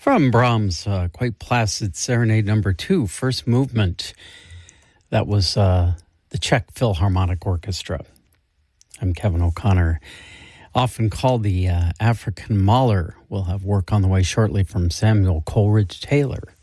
From Brahms' quite placid Serenade Number 2, first movement. That was the Czech Philharmonic Orchestra. I'm Kevin O'Connor, often called the African Mahler. We'll have work on the way shortly from Samuel Coleridge Taylor.